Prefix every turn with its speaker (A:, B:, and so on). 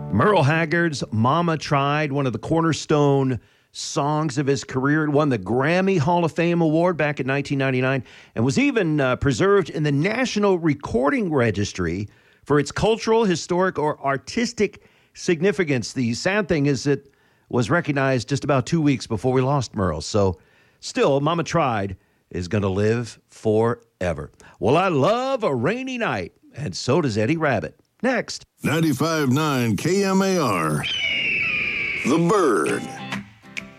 A: Merle Haggard's Mama Tried, one of the cornerstone songs of his career. It won the Grammy Hall of Fame award back in 1999 and was even preserved in the National Recording Registry for its cultural, historic, or artistic significance. The sad thing is it was recognized just about 2 weeks before we lost Merle. So still, Mama Tried is going to live forever. Well, I love a rainy night, and so does Eddie Rabbitt. Next.
B: 95.9 KMAR. The Bird.